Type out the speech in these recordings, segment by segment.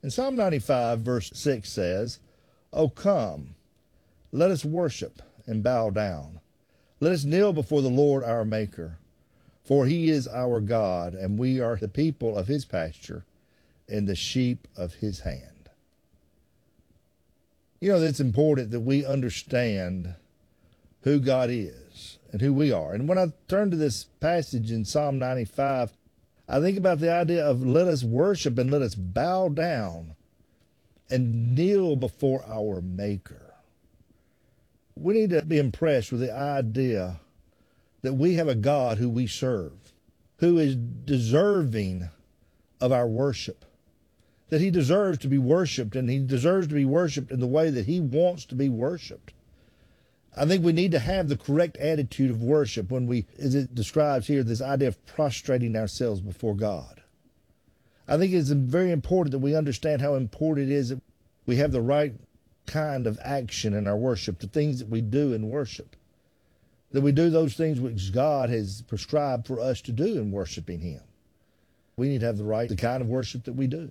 And Psalm 95 verse 6 says, "O come, let us worship and bow down. Let us kneel before the Lord our Maker. For he is our God, and we are the people of his pasture and the sheep of his hand." You know, it's important that we understand who God is and who we are. And when I turn to this passage in Psalm 95, I think about the idea of let us worship and let us bow down and kneel before our Maker. We need to be impressed with the idea that we have a God who we serve, who is deserving of our worship, that he deserves to be worshiped, and he deserves to be worshiped in the way that he wants to be worshiped. I think we need to have the correct attitude of worship when we, as it describes here, this idea of prostrating ourselves before God. I think it's very important that we understand how important it is that we have the right kind of action in our worship, the things that we do in worship, that we do those things which God has prescribed for us to do in worshiping him. We need to have the kind of worship that we do.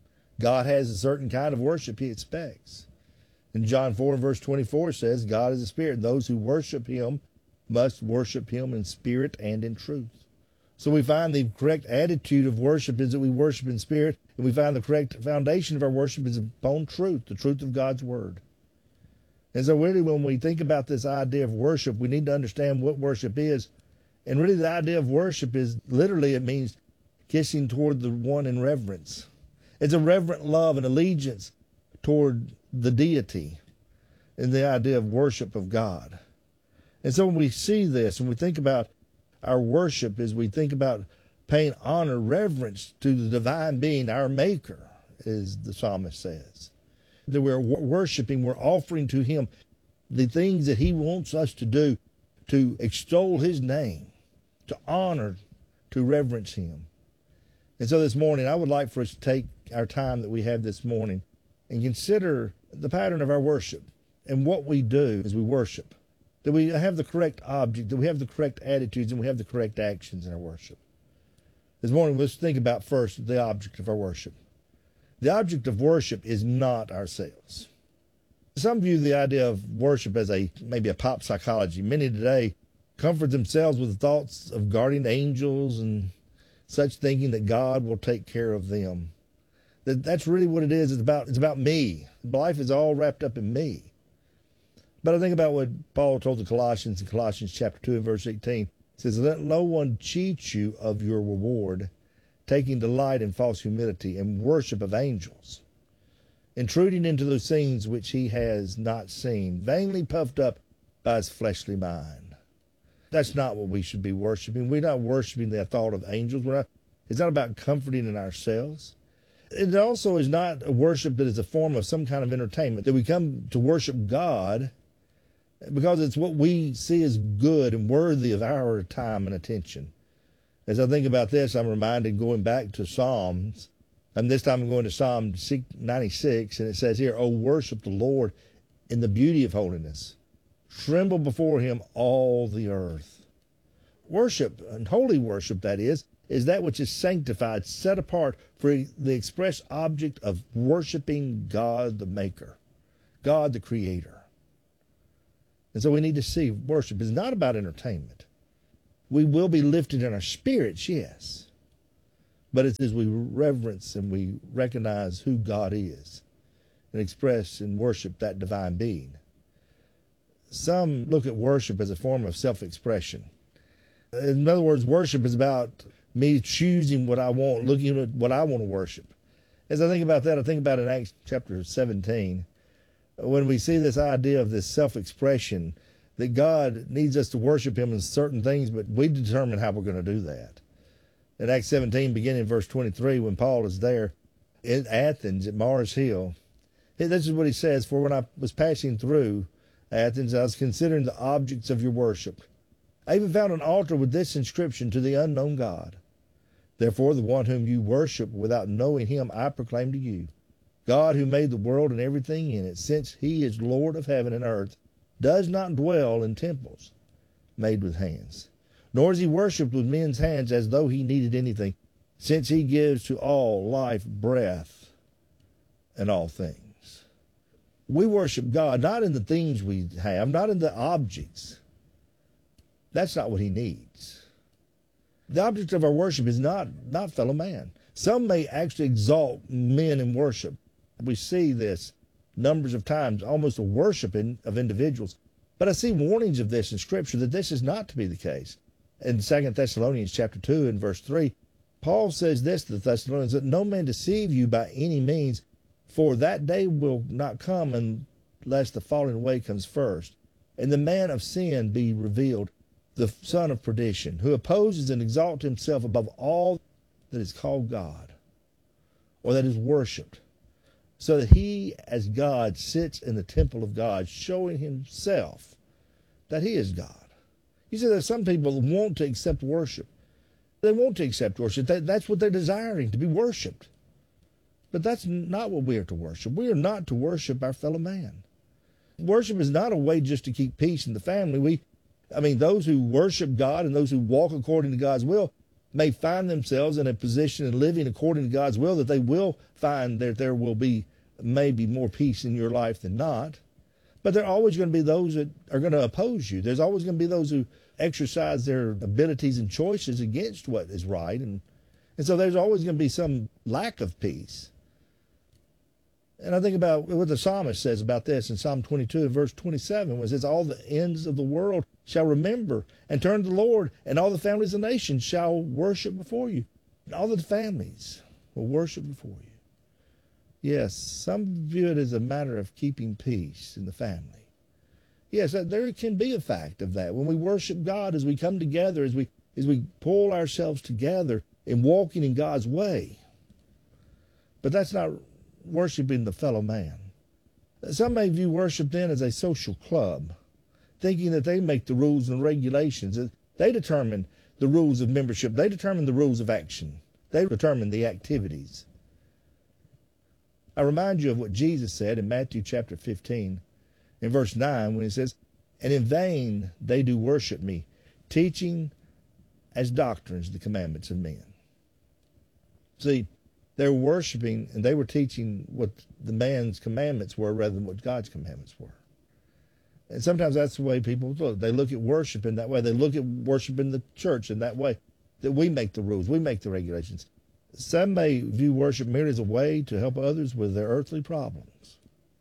God has a certain kind of worship he expects. In John 4 and verse 24 says, God is a spirit, and those who worship him must worship him in spirit and in truth. So we find the correct attitude of worship is that we worship in spirit, and we find the correct foundation of our worship is upon truth, the truth of God's word. And so really when we think about this idea of worship, we need to understand what worship is. And really the idea of worship is literally it means kissing toward the one in reverence. It's a reverent love and allegiance toward the deity and the idea of worship of God. And so when we see this and we think about our worship as we think about paying honor, reverence to the divine being, our Maker, as the psalmist says, that we're worshiping, we're offering to him the things that he wants us to do to extol his name, to honor, to reverence him. And so this morning, I would like for us to take our time that we have this morning and consider the pattern of our worship and what we do as we worship, that we have the correct object, that we have the correct attitudes, and we have the correct actions in our worship. This morning, let's think about first the object of our worship. The object of worship is not ourselves. Some view the idea of worship as maybe a pop psychology. Many today comfort themselves with the thoughts of guardian angels and such, thinking that God will take care of them. That's really what it is. It's about me. Life is all wrapped up in me. But I think about what Paul told the Colossians in Colossians chapter 2 and verse 18. It says, "Let no one cheat you of your reward, taking delight in false humility and worship of angels, intruding into those things which he has not seen, vainly puffed up by his fleshly mind." That's not what we should be worshiping. We're not worshiping the thought of angels. It's not about comforting in ourselves. It also is not a worship that is a form of some kind of entertainment, that we come to worship God because it's what we see as good and worthy of our time and attention. As I think about this, I'm reminded going back to Psalms, and this time I'm going to Psalm 96, and it says here, "O worship the Lord in the beauty of holiness. Tremble before him all the earth." Worship, and holy worship that is that which is sanctified, set apart for the express object of worshiping God the Maker, God the Creator. And so we need to see worship is not about entertainment. We will be lifted in our spirits, yes, but it's as we reverence and we recognize who God is and express and worship that divine being. Some look at worship as a form of self-expression. In other words, worship is about me choosing what I want, looking at what I want to worship. As I think about that, I think about in Acts chapter 17, when we see this idea of this self-expression, that God needs us to worship him in certain things, but we determine how we're going to do that. In Acts 17, beginning in verse 23, when Paul is there in Athens at Mars Hill, this is what he says, "For when I was passing through Athens, I was considering the objects of your worship. I even found an altar with this inscription, 'To the unknown God.' Therefore, the one whom you worship without knowing him, I proclaim to you. God, who made the world and everything in it, since he is Lord of heaven and earth, does not dwell in temples made with hands, nor is he worshipped with men's hands as though he needed anything, since he gives to all life, breath, in all things. We worship God not in the things we have, not in the objects. That's not what he needs. The object of our worship is not fellow man. Some may actually exalt men in worship. We see this numbers of times, almost a worshiping of individuals. But I see warnings of this in Scripture, that this is not to be the case. In 2 Thessalonians chapter 2 and verse 3, Paul says this to the Thessalonians, that no man deceive you by any means, for that day will not come unless the falling away comes first, and the man of sin be revealed, the son of perdition, who opposes and exalts himself above all that is called God, or that is worshipped, so that he as God sits in the temple of God, showing himself that he is God. You see, there's some people who want to accept worship. They want to accept worship. That's what they're desiring, to be worshipped. But that's not what we are to worship. We are not to worship our fellow man. Worship is not a way just to keep peace in the family. Those who worship God and those who walk according to God's will may find themselves in a position of living according to God's will, that they will find that there will be maybe more peace in your life than not. But there are always going to be those that are going to oppose you. There's always going to be those who exercise their abilities and choices against what is right. And so there's always going to be some lack of peace. And I think about what the psalmist says about this in Psalm 22 and verse 27, where it says, all the ends of the world shall remember and turn to the Lord, and all the families of the nations shall worship before you. And all the families will worship before you. Yes, some view it as a matter of keeping peace in the family. Yes, there can be a fact of that. When we worship God, as we come together, as we pull ourselves together in walking in God's way. But that's not worshiping the fellow man. Some may view worship then as a social club, thinking that they make the rules and regulations. They determine the rules of membership. They determine the rules of action. They determine the activities. I remind you of what Jesus said in Matthew chapter 15, in verse 9, when he says, and in vain they do worship me, teaching as doctrines the commandments of men. See, they were worshiping and they were teaching what the man's commandments were rather than what God's commandments were. And sometimes that's the way people look. They look at worship in that way. They look at worship in the church in that way, that we make the rules, we make the regulations. Some may view worship merely as a way to help others with their earthly problems.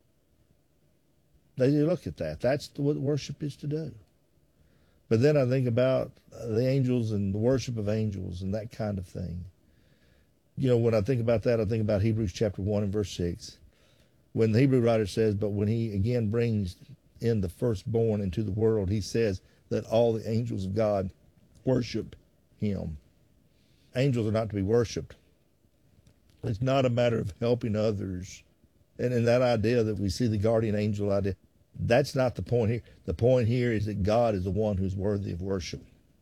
They look at that. That's what worship is to do. But then I think about the angels and the worship of angels and that kind of thing. You know, when I think about that, I think about Hebrews chapter 1 and verse 6. When the Hebrew writer says, but when he again brings in the firstborn into the world, he says that all the angels of God worship him. Angels are not to be worshipped. It's not a matter of helping others. And in that idea that we see the guardian angel idea, that's not the point here. The point here is that God is the one who's worthy of worship.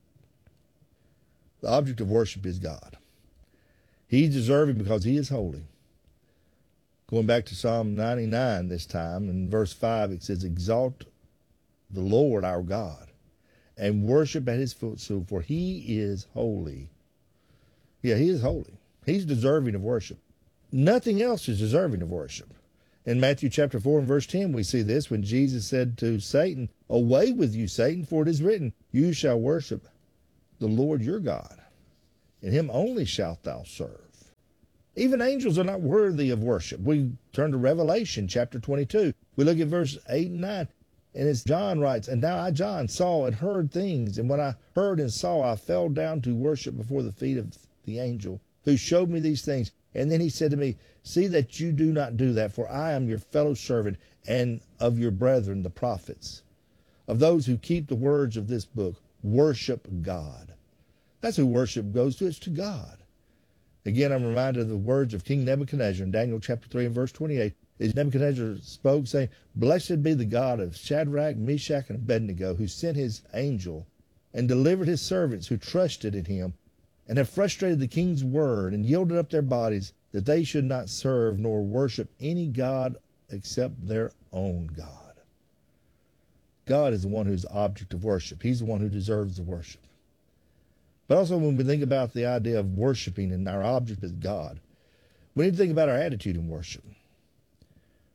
The object of worship is God. He's deserving because he is holy. Going back to Psalm 99 this time, in verse 5, it says, exalt the Lord our God and worship at his footstool, for he is holy. Yeah, he is holy. He's deserving of worship. Nothing else is deserving of worship. In Matthew chapter 4 and verse 10, we see this when Jesus said to Satan, away with you, Satan, for it is written, you shall worship the Lord your God, and him only shalt thou serve. Even angels are not worthy of worship. We turn to Revelation chapter 22. We look at verse 8 and 9. And as John writes, and now I, John, saw and heard things. And when I heard and saw, I fell down to worship before the feet of the angel who showed me these things. And then he said to me, see that you do not do that, for I am your fellow servant and of your brethren, the prophets, of those who keep the words of this book. Worship God. That's who worship goes to. It's to God. Again, I'm reminded of the words of King Nebuchadnezzar in Daniel chapter 3 and verse 28. As Nebuchadnezzar spoke, saying, blessed be the God of Shadrach, Meshach, and Abednego, who sent his angel and delivered his servants who trusted in him, and have frustrated the king's word and yielded up their bodies, that they should not serve nor worship any god except their own God. God is the one who's the object of worship. He's the one who deserves the worship. But also when we think about the idea of worshiping and our object is God, we need to think about our attitude in worship.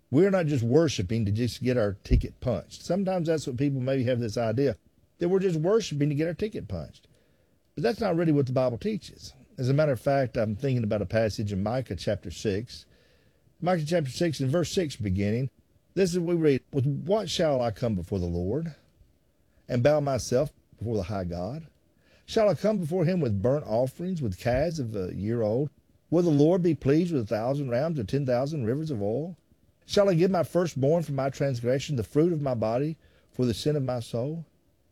We're not just worshiping to just get our ticket punched. Sometimes that's what people maybe have this idea, that we're just worshiping to get our ticket punched. But that's not really what the Bible teaches. As a matter of fact, I'm thinking about a passage in Micah chapter 6. Micah chapter 6 and verse 6 beginning. This is what we read. With what shall I come before the Lord and bow myself before the high God? Shall I come before him with burnt offerings, with calves of a year old? Will the Lord be pleased with 1,000 rams or 10,000 rivers of oil? Shall I give my firstborn for my transgression, the fruit of my body for the sin of my soul?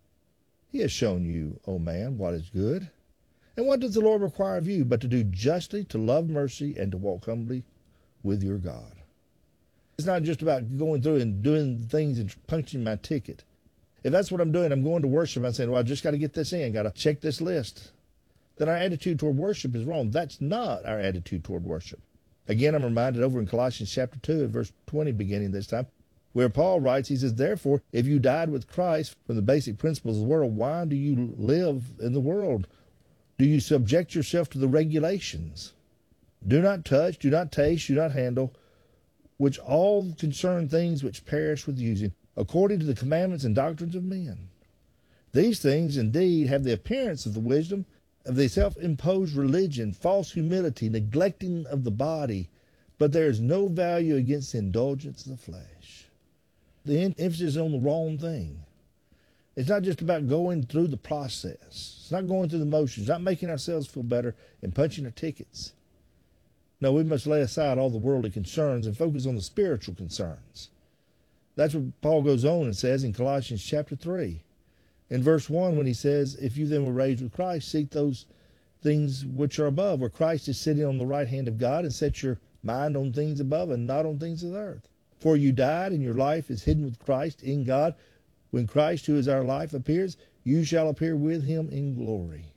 He has shown you, O man, what is good. And what does the Lord require of you but to do justly, to love mercy, and to walk humbly with your God? It's not just about going through and doing things and punching my ticket. If that's what I'm doing, I'm going to worship. I'm saying, well, I just got to get this in, got to check this list. Then our attitude toward worship is wrong. That's not our attitude toward worship. Again, I'm reminded over in Colossians chapter 2 and verse 20 beginning this time, where Paul writes, he says, therefore, if you died with Christ from the basic principles of the world, why do you live in the world? Do you subject yourself to the regulations? Do not touch, do not taste, do not handle, which all concern things which perish with using, according to the commandments and doctrines of men. These things indeed have the appearance of the wisdom of the self-imposed religion, false humility, neglecting of the body, but there is no value against the indulgence of the flesh. The emphasis is on the wrong thing. It's not just about going through the process. It's not going through the motions, not making ourselves feel better and punching our tickets. No, we must lay aside all the worldly concerns and focus on the spiritual concerns. That's what Paul goes on and says in Colossians chapter 3. In verse 1, when he says, if you then were raised with Christ, seek those things which are above, where Christ is sitting on the right hand of God, and set your mind on things above and not on things of the earth. For you died, and your life is hidden with Christ in God. When Christ, who is our life, appears, you shall appear with him in glory.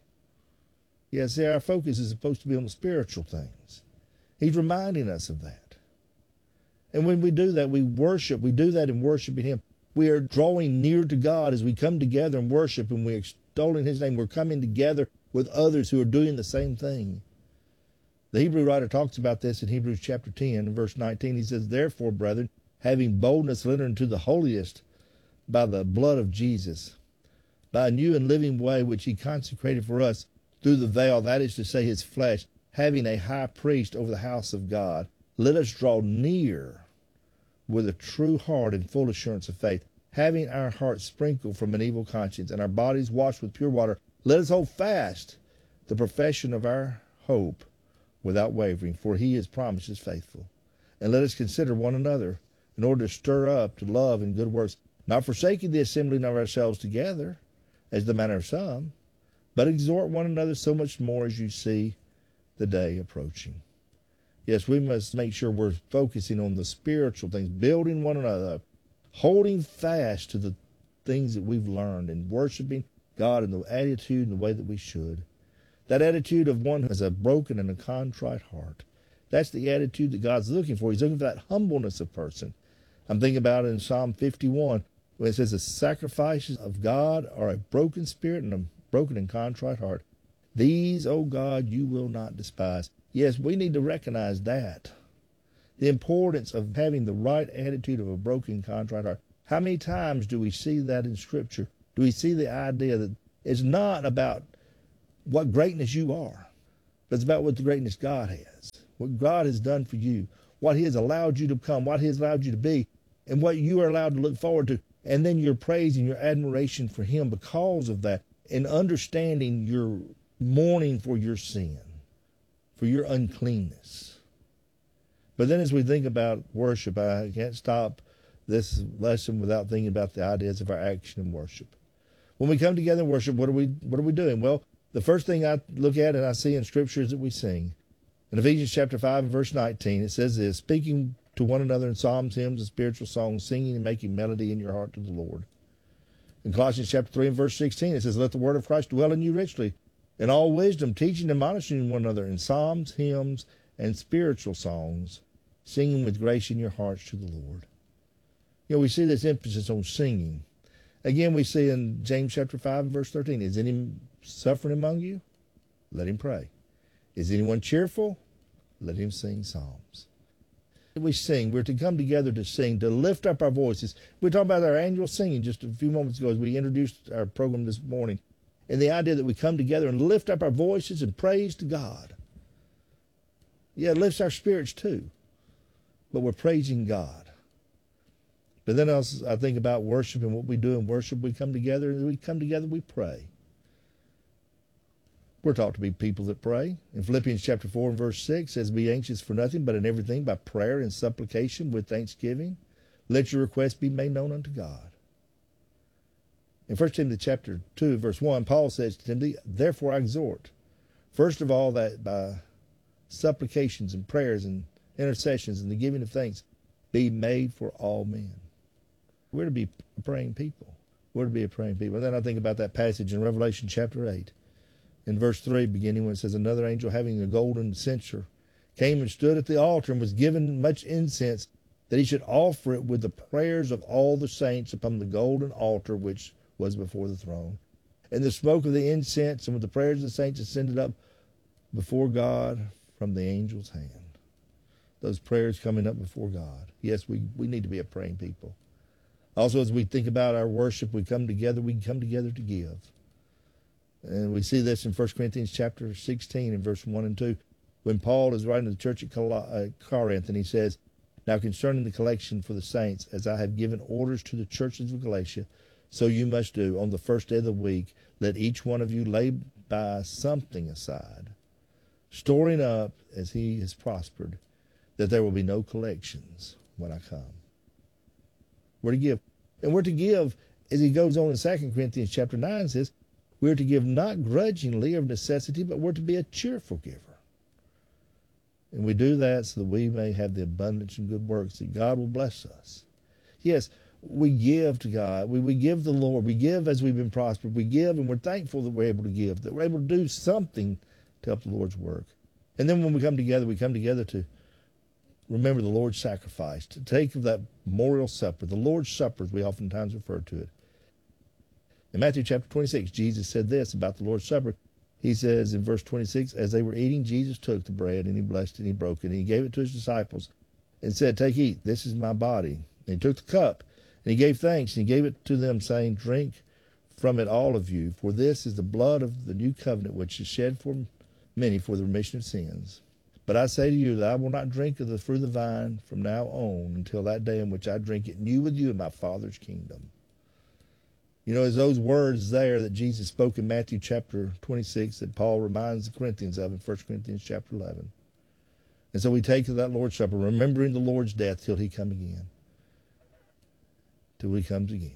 Yes, see, our focus is supposed to be on the spiritual things. He's reminding us of that. And when we do that, we worship. We do that in worshiping him. We are drawing near to God as we come together and worship, and we're extolling his name. We're coming together with others who are doing the same thing. The Hebrew writer talks about this in Hebrews chapter 10, verse 19. He says, therefore, brethren, having boldness to enter into the holiest by the blood of Jesus, by a new and living way which he consecrated for us through the veil, that is to say, his flesh, having a high priest over the house of God, let us draw near with a true heart and full assurance of faith, having our hearts sprinkled from an evil conscience and our bodies washed with pure water. Let us hold fast the profession of our hope without wavering, for he has promised is faithful. And let us consider one another in order to stir up to love and good works, not forsaking the assembling of ourselves together, as the manner of some, but exhort one another so much more as you see the day approaching. Yes, we must make sure we're focusing on the spiritual things, building one another up, holding fast to the things that we've learned, and worshiping God in the attitude and the way that we should. That attitude of one who has a broken and a contrite heart. That's the attitude that God's looking for. He's looking for that humbleness of person. I'm thinking about it in Psalm 51, when it says the sacrifices of God are a broken spirit and a broken and contrite heart. These, O God, you will not despise. Yes, we need to recognize that. The importance of having the right attitude of a broken, contrite heart. How many times do we see that in Scripture? Do we see the idea that it's not about what greatness you are, but it's about what the greatness God has, what God has done for you, what he has allowed you to become, what he has allowed you to be, and what you are allowed to look forward to. And then your praise and your admiration for him because of that, and understanding your mourning for your sin, for your uncleanness. But then as we think about worship, I can't stop this lesson without thinking about the ideas of our action in worship. When we come together and worship, what are we doing? Well, the first thing I look at and I see in Scripture is that we sing. In Ephesians chapter 5 and verse 19, it says this, speaking to one another in psalms, hymns, and spiritual songs, singing and making melody in your heart to the Lord. In Colossians chapter 3 and verse 16, it says, let the word of Christ dwell in you richly, in all wisdom, teaching and admonishing one another in psalms, hymns, and spiritual songs, singing with grace in your hearts to the Lord. You know, we see this emphasis on singing. Again, we see in James chapter 5 and verse 13, is any suffering among you? Let him pray. Is anyone cheerful? Let him sing psalms. We sing. We're to come together to sing, to lift up our voices. We talked about our annual singing just a few moments ago as we introduced our program this morning. And the idea that we come together and lift up our voices and praise to God. Yeah, it lifts our spirits too. But we're praising God. But then else I think about worship and what we do in worship. We come together, we pray. We're taught to be people that pray. In Philippians chapter 4 and verse 6 says, be anxious for nothing, but in everything by prayer and supplication with thanksgiving. Let your requests be made known unto God. In 1 Timothy chapter 2 verse 1, Paul says to Timothy, therefore I exhort, first of all, that by supplications and prayers and intercessions and the giving of thanks be made for all men. We're to be a praying people. We're to be a praying people. And then I think about that passage in Revelation chapter 8. In verse 3, beginning when it says, another angel having a golden censer came and stood at the altar and was given much incense, that he should offer it with the prayers of all the saints upon the golden altar which was before the throne. And the smoke of the incense and with the prayers of the saints ascended up before God from the angel's hand. Those prayers coming up before God. Yes, we need to be a praying people. Also, as we think about our worship, we come together to give. And we see this in 1 Corinthians chapter 16 and verse 1 and 2. When Paul is writing to the church at Corinth, and he says, now concerning the collection for the saints, as I have given orders to the churches of Galatia, so you must do. On the first day of the week, let each one of you lay by something aside, storing up as he has prospered, that there will be no collections when I come. We're to give. And we're to give, as he goes on in 2 Corinthians chapter 9, says, we're to give not grudgingly or of necessity, but we're to be a cheerful giver. And we do that so that we may have the abundance and good works, that God will bless us. Yes, we give to God. We give the Lord. We give as we've been prospered. We give, and we're thankful that we're able to give, that we're able to do something to help the Lord's work. And then when we come together to remember the Lord's sacrifice, to take of that memorial supper, the Lord's Supper, as we oftentimes refer to it. In Matthew chapter 26, Jesus said this about the Lord's Supper. He says in verse 26, as they were eating, Jesus took the bread, and he blessed it, and he broke it, and he gave it to his disciples, and said, take, eat, this is my body. And he took the cup, and he gave thanks, and he gave it to them, saying, drink from it, all of you, for this is the blood of the new covenant, which is shed for many for the remission of sins. But I say to you that I will not drink of the fruit of the vine from now on until that day in which I drink it new with you in my Father's kingdom. You know, it's those words there that Jesus spoke in Matthew chapter 26 that Paul reminds the Corinthians of in 1 Corinthians chapter 11. And so we take to that Lord's Supper, remembering the Lord's death till he come again. Till he comes again.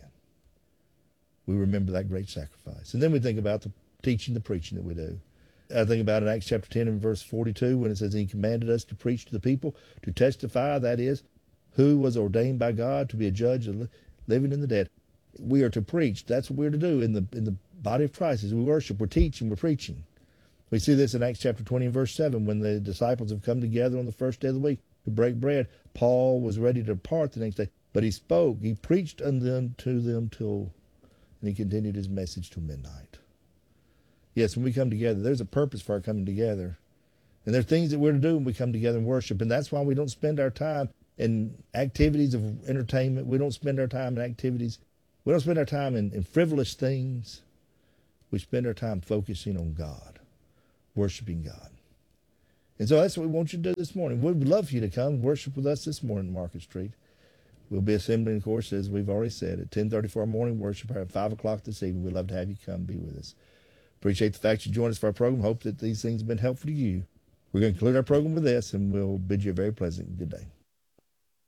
We remember that great sacrifice. And then we think about the teaching, the preaching that we do. I think about in Acts chapter 10 and verse 42 when it says he commanded us to preach to the people, to testify, that is, who was ordained by God to be a judge of living and the dead. We are to preach. That's what we're to do in the body of Christ. As we worship, we're teaching, we're preaching. We see this in Acts chapter 20 and verse 7 when the disciples have come together on the first day of the week to break bread. Paul was ready to depart the next day, but he spoke. He preached unto them till, and he continued his message till midnight. Yes, when we come together, there's a purpose for our coming together. And there are things that we're to do when we come together and worship. And that's why we don't spend our time in activities of entertainment. We don't spend our time in activities. We don't spend our time in frivolous things. We spend our time focusing on God, worshiping God. And so that's what we want you to do this morning. We'd love for you to come worship with us this morning in Market Street. We'll be assembling, of course, as we've already said, at 10:30 for our morning worship, at 5 o'clock this evening. We'd love to have you come be with us. Appreciate the fact you joined us for our program. Hope that these things have been helpful to you. We're going to conclude our program with this, and we'll bid you a very pleasant good day.